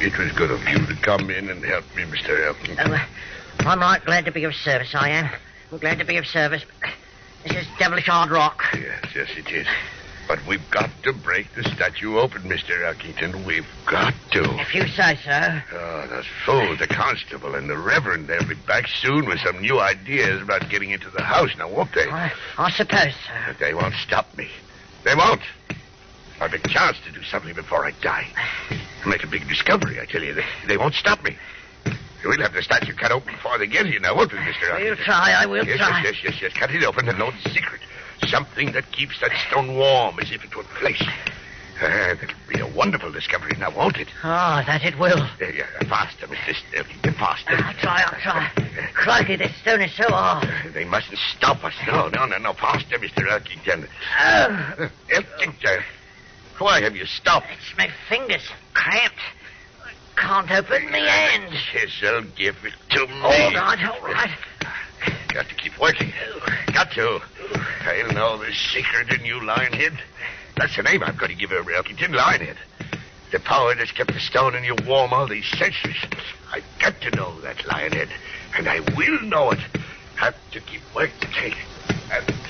It was good of you to come in and help me, Mr. Elkington. I'm right glad to be of service, I am. I'm glad to be of service. This is devilish hard rock. Yes, it is. But we've got to break the statue open, Mr. Elkington. We've got to. If you say so. Oh, those fools, the constable and the reverend, they'll be back soon with some new ideas about getting into the house, now won't they? I suppose so. But they won't stop me. They won't. I've a chance to do something before I die. I'll make a big discovery, I tell you. They won't stop me. We'll have the statue cut open before they get here now, won't we, Mr. Elkington? We'll try, I will try. Yes. Cut it open and know the secret. Something that keeps that stone warm as if it were flesh. That'll be a wonderful discovery now, won't it? Oh, that it will. Faster, Mr. Elkington, faster. I'll try. Crikey, this stone is so hard. They mustn't stop us. No. Faster, Mr. Elkington. Elkington, why have you stopped? It's my fingers cramped. I can't open my hand. Chisel, give it to me. All right. Got to keep working. Got to. I'll know the secret in you, Lionhead. That's the name I'm going to give her, Elkington, Lionhead. The power that's kept the stone in you warm all these centuries. I've got to know that, Lionhead. And I will know it. Have to keep working. Have to keep working.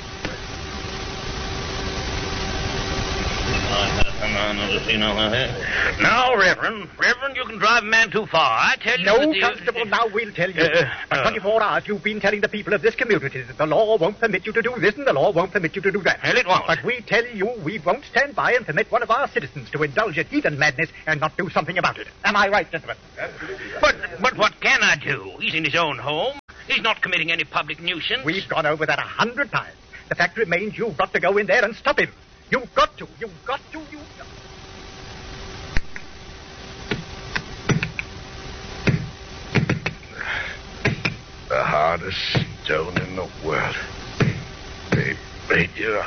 Now, Reverend, you can drive a man too far. I tell you... No, Constable, now we'll tell you. For 24 hours you've been telling the people of this community that the law won't permit you to do this and the law won't permit you to do that. Well, it won't. But we tell you we won't stand by and permit one of our citizens to indulge in heathen madness and not do something about it. Am I right, gentlemen? But what can I do? He's in his own home. He's not committing any public nuisance. We've gone over that 100 times. The fact remains you've got to go in there and stop him. You've got to. The hardest stone in the world. They made you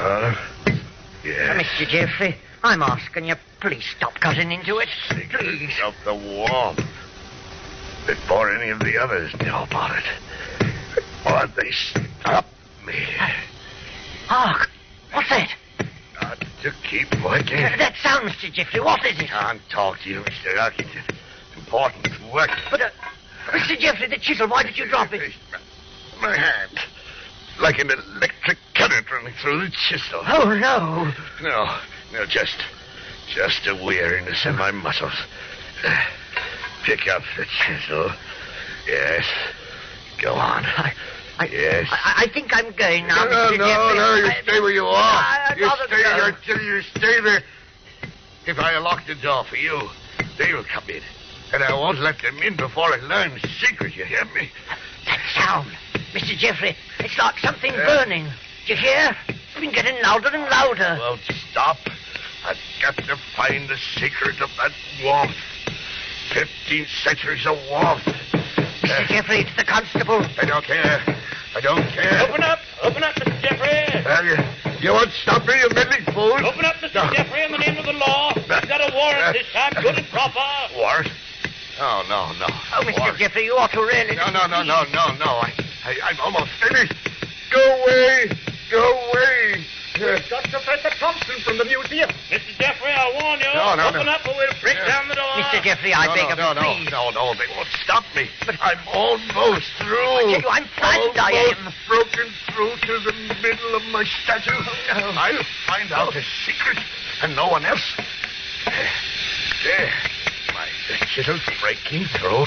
yes. Mr. Jeffrey, I'm asking you, please stop cutting into it. Please. Of the warmth. Before any of the others know about it. Before they stop me. Hark! What's that? Got to keep working. That sound, Mr. Jeffrey. What is it? Can't talk to you, Mr. Elkington. Important work. But, Mr. Jeffrey, the chisel, why did you drop it? My hand. Like an electric current running through the chisel. Oh, no. No, just a weariness in my muscles. Pick up the chisel. Yes. Go on. Yes. I think I'm going now, Mr. Jeffrey. No, you stay where you are. You stay there until you stay there. If I lock the door for you, they'll come in. And I won't let them in before I learn the secret, you hear me? That sound, Mr. Jeffrey, it's like something burning. Do you hear? It's been getting louder and louder. Won't stop. I've got to find the secret of that warmth. 15 centuries of warmth. Mr. Jeffrey, it's the constable. I don't care. Open up, Mr. Jeffrey. You won't stop me, you meddling fool. Open up, Mr. Jeffrey, in the name of the law. You've got a warrant this time, good and proper. Warrant? Oh, no. Oh, Mr. Warrant. Jeffrey, you ought to really... No. I'm almost finished. Go away. We've got Professor Thompson from the museum. Mr. Jeffrey, I warn you. No. Open up or we'll break down the door. Mr. Jeffrey, I beg of you, please. No, they won't stop me. But I'm almost through. I tell you, I'm frightened, I am. Almost broken through to the middle of my statue. I'll find out the secret, and no one else. There. The chisel's breaking through.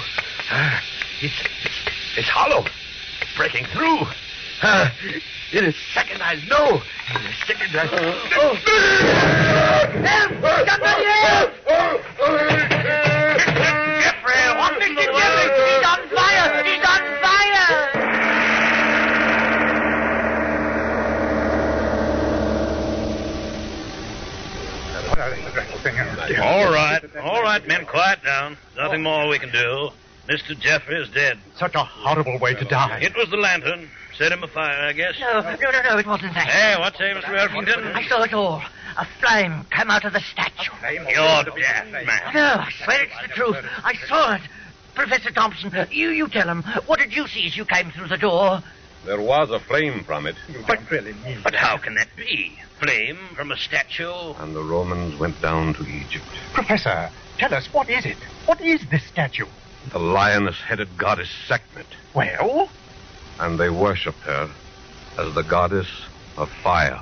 It's hollow. Breaking through. In a second, I'll know. Jeffrey, what, Mr. Jeffrey? He's on fire! All right, men, quiet down. Nothing more we can do. Mr. Jeffrey is dead. Such a horrible way to die. It was the lantern. Set him afire, I guess. No, it wasn't that. Hey, what's that, Mr. Elkington? I saw it all. A flame come out of the statue. You're dead, man. No, I swear it's the truth. I saw it. Professor Thompson, you tell him. What did you see as you came through the door? There was a flame from it. You don't really mean But how can that be? Flame from a statue? And the Romans went down to Egypt. Professor, tell us, what is it? What is this statue? The lioness-headed goddess Sekhmet. Well? And they worshipped her as the goddess of fire.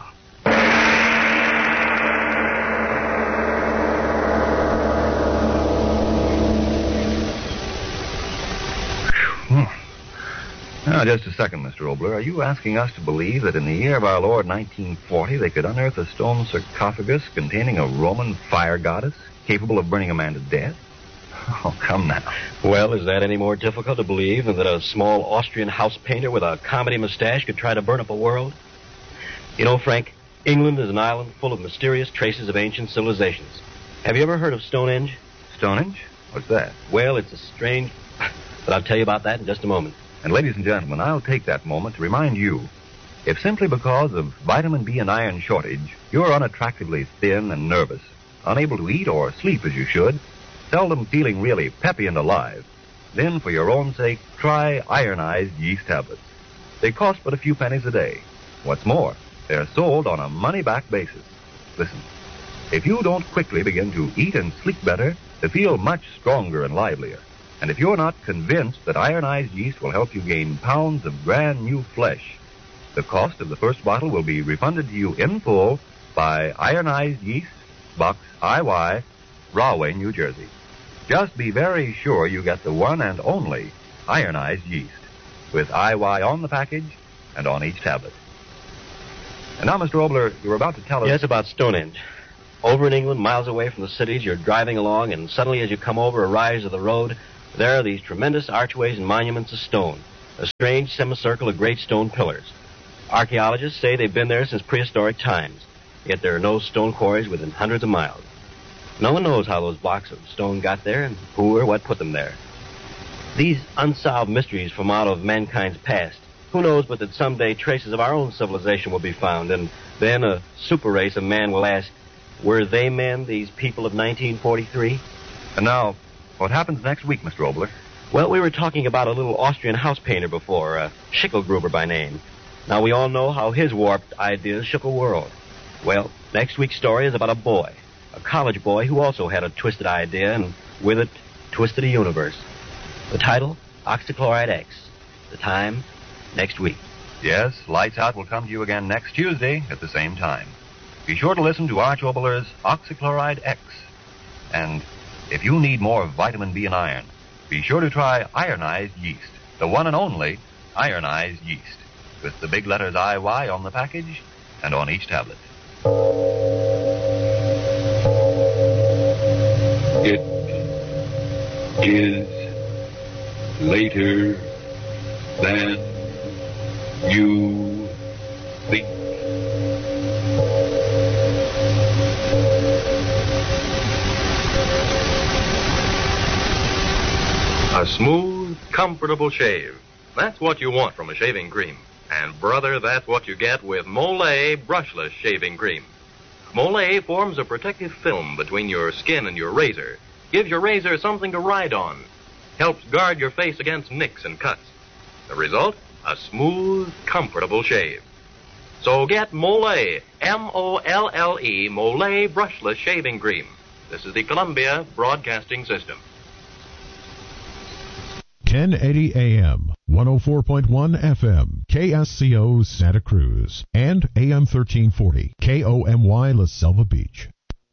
Now, just a second, Mr. Obler. Are you asking us to believe that in the year of our Lord 1940 they could unearth a stone sarcophagus containing a Roman fire goddess capable of burning a man to death? Oh, come now. Well, is that any more difficult to believe than that a small Austrian house painter with a comedy mustache could try to burn up a world? You know, Frank, England is an island full of mysterious traces of ancient civilizations. Have you ever heard of Stonehenge? Stonehenge? What's that? Well, it's a strange... But I'll tell you about that in just a moment. And ladies and gentlemen, I'll take that moment to remind you, if simply because of vitamin B and iron shortage, you're unattractively thin and nervous, unable to eat or sleep as you should, seldom feeling really peppy and alive, then for your own sake, try ironized yeast tablets. They cost but a few pennies a day. What's more, they're sold on a money-back basis. Listen, if you don't quickly begin to eat and sleep better, to feel much stronger and livelier, and if you're not convinced that ironized yeast will help you gain pounds of brand new flesh, the cost of the first bottle will be refunded to you in full by Ironized Yeast, Box IY, Rahway, New Jersey. Just be very sure you get the one and only ironized yeast, with IY on the package and on each tablet. And now, Mr. Obler, you were about to tell us... Yes, about Stonehenge. Over in England, miles away from the cities, you're driving along, and suddenly as you come over a rise of the road, there are these tremendous archways and monuments of stone, a strange semicircle of great stone pillars. Archaeologists say they've been there since prehistoric times, yet there are no stone quarries within hundreds of miles. No one knows how those blocks of stone got there and who or what put them there. These unsolved mysteries from out of mankind's past, who knows but that someday traces of our own civilization will be found, and then a super race of man will ask, were they men, these people of 1943? And now, what happens next week, Mr. Obler? Well, we were talking about a little Austrian house painter before, Schicklgruber by name. Now, we all know how his warped ideas shook a world. Well, next week's story is about a boy, a college boy who also had a twisted idea and with it twisted a universe. The title, Oxychloride X. The time, next week. Yes, Lights Out will come to you again next Tuesday at the same time. Be sure to listen to Arch Obler's Oxychloride X. And if you need more vitamin B and iron, be sure to try ironized yeast, the one and only ironized yeast, with the big letters IY on the package and on each tablet. It is later than you think. A smooth, comfortable shave. That's what you want from a shaving cream. And, brother, that's what you get with Molay Brushless Shaving Cream. Molay forms a protective film between your skin and your razor. Gives your razor something to ride on. Helps guard your face against nicks and cuts. The result? A smooth, comfortable shave. So get Molay, M-O-L-L-E, Molay Brushless Shaving Cream. This is the Columbia Broadcasting System. 1080 AM, 104.1 FM, KSCO Santa Cruz, and AM 1340, KOMY La Selva Beach.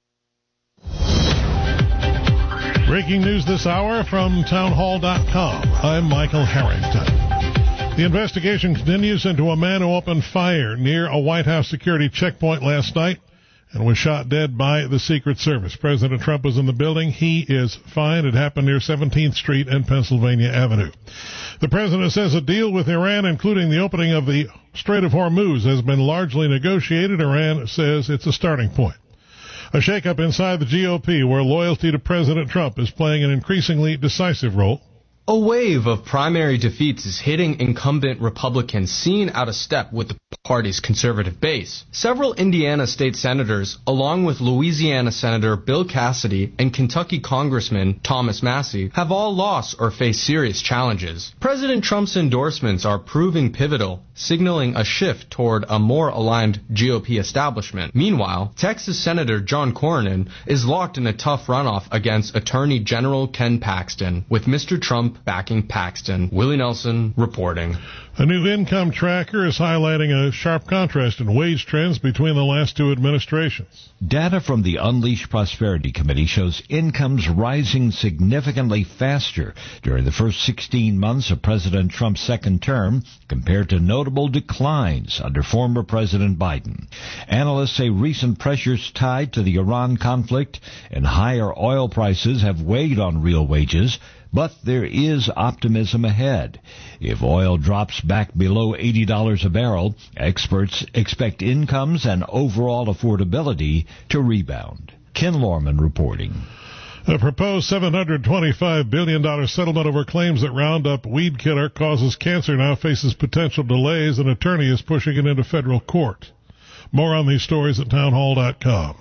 Breaking news this hour from townhall.com. I'm Michael Harrington. The investigation continues into a man who opened fire near a White House security checkpoint last night and was shot dead by the Secret Service. President Trump was in the building. He is fine. It happened near 17th Street and Pennsylvania Avenue. The president says a deal with Iran, including the opening of the Strait of Hormuz, has been largely negotiated. Iran says it's a starting point. A shakeup inside the GOP, where loyalty to President Trump is playing an increasingly decisive role. A wave of primary defeats is hitting incumbent Republicans seen out of step with the party's conservative base. Several Indiana state senators, along with Louisiana Senator Bill Cassidy and Kentucky Congressman Thomas Massie, have all lost or face serious challenges. President Trump's endorsements are proving pivotal, signaling a shift toward a more aligned GOP establishment. Meanwhile, Texas Senator John Cornyn is locked in a tough runoff against Attorney General Ken Paxton, with Mr. Trump backing Paxton. Willie Nelson reporting. A new income tracker is highlighting a sharp contrast in wage trends between the last two administrations. Data from the Unleash Prosperity Committee shows incomes rising significantly faster during the first 16 months of President Trump's second term compared to notable declines under former President Biden. Analysts say recent pressures tied to the Iran conflict and higher oil prices have weighed on real wages, but there is optimism ahead. If oil drops back below $80 a barrel, experts expect incomes and overall affordability to rebound. Ken Lorman reporting. A proposed $725 billion settlement over claims that Roundup weed killer causes cancer now faces potential delays. An attorney is pushing it into federal court. More on these stories at townhall.com.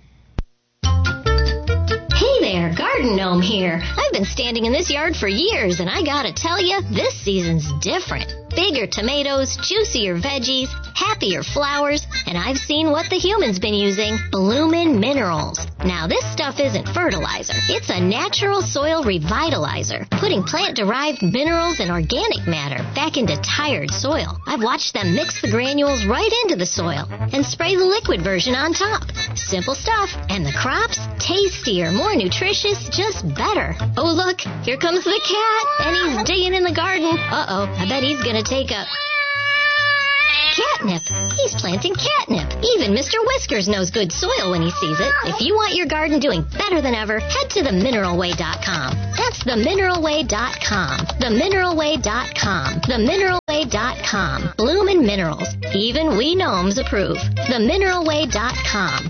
Hey there, Garden Gnome here. I've been standing in this yard for years, and I gotta tell you, this season's different. Bigger tomatoes, juicier veggies, happier flowers, and I've seen what the human's been using, Bloomin' Minerals. Now, this stuff isn't fertilizer. It's a natural soil revitalizer, putting plant-derived minerals and organic matter back into tired soil. I've watched them mix the granules right into the soil and spray the liquid version on top. Simple stuff, and the crops, tastier, more nutritious, just better. Oh, look, here comes the cat, and he's digging in the garden. Uh-oh, I bet he's gonna take a catnip. He's planting catnip. Even Mr. Whiskers knows good soil when he sees it. If you want your garden doing better than ever, head to themineralway.com. That's themineralway.com. Themineralway.com. Themineralway.com. Bloomin' Minerals. Even we gnomes approve. Themineralway.com.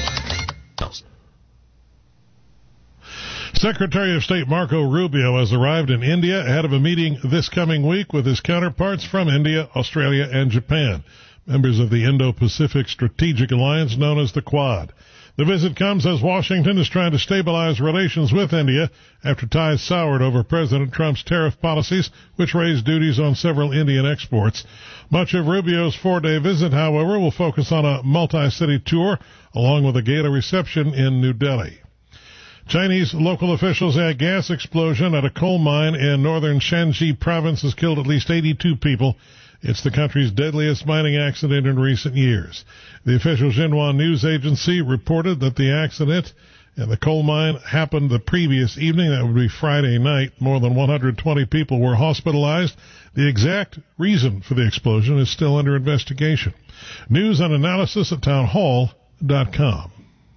Secretary of State Marco Rubio has arrived in India ahead of a meeting this coming week with his counterparts from India, Australia, and Japan, members of the Indo-Pacific Strategic Alliance known as the Quad. The visit comes as Washington is trying to stabilize relations with India after ties soured over President Trump's tariff policies, which raised duties on several Indian exports. Much of Rubio's four-day visit, however, will focus on a multi-city tour, along with a gala reception in New Delhi. Chinese local officials say a gas explosion at a coal mine in northern Shanxi province has killed at least 82 people. It's the country's deadliest mining accident in recent years. The official Xinhua news agency reported that the accident in the coal mine happened the previous evening. That would be Friday night. More than 120 people were hospitalized. The exact reason for the explosion is still under investigation. News and analysis at townhall.com.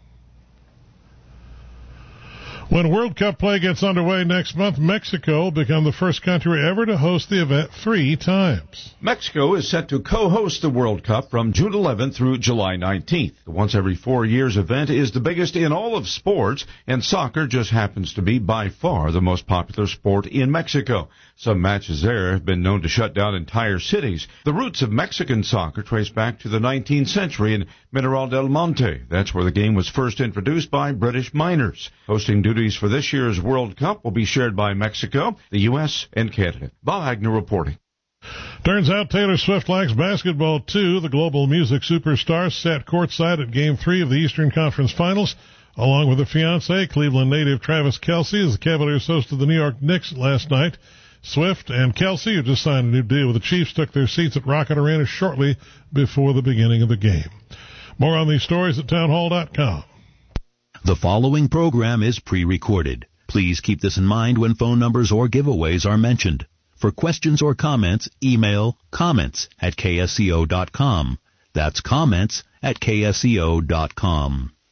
When World Cup play gets underway next month, Mexico will become the first country ever to host the event 3 times. Mexico is set to co-host the World Cup from June 11th through July 19th. The once every 4 years event is the biggest in all of sports, and soccer just happens to be by far the most popular sport in Mexico. Some matches there have been known to shut down entire cities. The roots of Mexican soccer trace back to the 19th century in Mineral del Monte. That's where the game was first introduced by British miners. Hosting duties for this year's World Cup will be shared by Mexico, the U.S., and Canada. Bob Agnew reporting. Turns out Taylor Swift likes basketball, too. The global music superstar sat courtside at Game 3 of the Eastern Conference Finals, along with her fiancé, Cleveland native Travis Kelce, as the Cavaliers hosted the New York Knicks last night. Swift and Kelce, who just signed a new deal with the Chiefs, took their seats at Rocket Arena shortly before the beginning of the game. More on these stories at townhall.com. The following program is pre-recorded. Please keep this in mind when phone numbers or giveaways are mentioned. For questions or comments, email comments@ksco.com. That's comments@ksco.com.